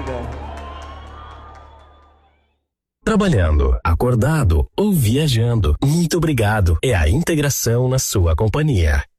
Trabalhando, acordado ou viajando, muito obrigado. É a integração na sua companhia.